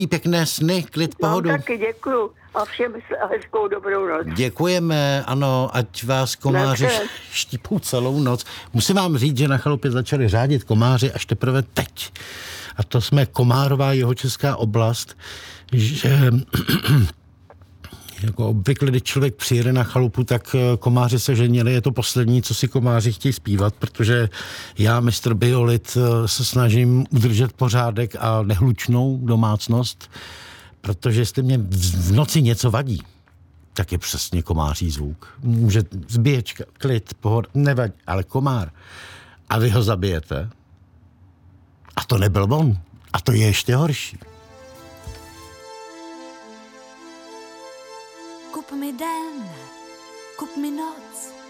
Pěkné sny, klid, pohodu. Taky děkuju a všem hezkou dobrou noc. Děkujeme, ano, ať vás komáři štípou celou noc. Musím vám říct, že na chalupě začali řádit komáři až teprve teď. A to jsme Komárová jihočeská oblast, že jako obvykle, když člověk přijede na chalupu, tak komáři se ženili. Je to poslední, co si komáři chtějí zpívat, protože já, mistr Biolit, se snažím udržet pořádek a nehlučnou domácnost, protože jestli mě v noci něco vadí, tak je přesně komáří zvuk. Může zbíječka, klid, pohod, nevadí, ale komár. A vy ho zabijete. A to nebyl on. A to je ještě horší. Kup mi den, kup mi noc,